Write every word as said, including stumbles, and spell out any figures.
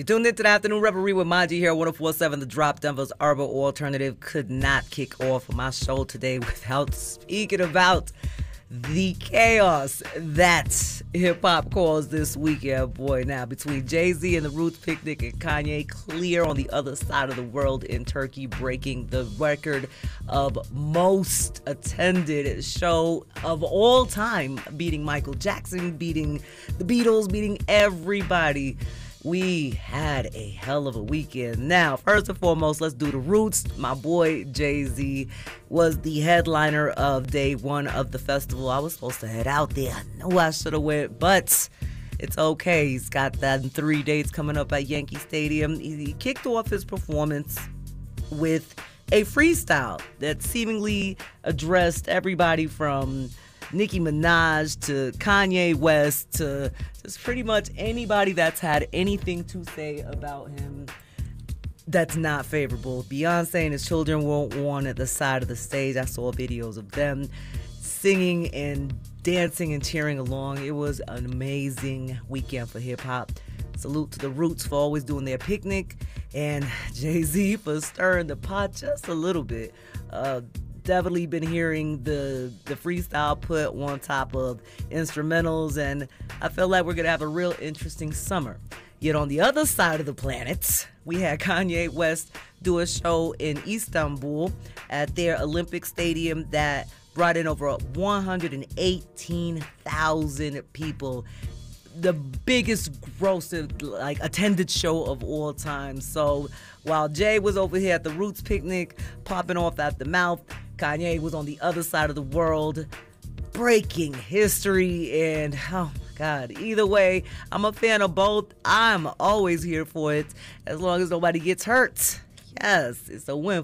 You're tuned into the Afternoon Reverie with Maji here, one oh four point seven The Drop, Denver's urban alternative. Could not kick off my show today without speaking about the chaos that hip-hop caused this weekend, boy. Now, between Jay-Z and the Roots Picnic and Kanye clear on the other side of the world in Turkey, breaking the record of most attended show of all time, beating Michael Jackson, beating the Beatles, beating everybody. We had a hell of a weekend. Now, first and foremost, let's do the Roots. My boy Jay-Z was the headliner of day one of the festival. I was supposed to head out there. I know I should have went, but it's okay. He's got that in three dates coming up at Yankee Stadium. He kicked off his performance with a freestyle that seemingly addressed everybody from Nicki Minaj to Kanye West to just pretty much anybody that's had anything to say about him that's not favorable. Beyonce and his children were on at the side of the stage. I saw videos of them singing and dancing and cheering along. It was an amazing weekend for hip-hop. Salute to the Roots for always doing their picnic, and Jay-Z for stirring the pot just a little bit. Uh, definitely been hearing the the freestyle put on top of instrumentals, and I feel like we're gonna have a real interesting summer. Yet on the other side of the planet, we had Kanye West do a show in Istanbul at their Olympic Stadium that brought in over one hundred eighteen thousand people. The biggest grossed, like, attended show of all time. So while Jay was over here at the Roots Picnic popping off at the mouth, Kanye was on the other side of the world breaking history. And oh my God, either way, I'm a fan of both. I'm always here for it as long as nobody gets hurt. Yes, it's a win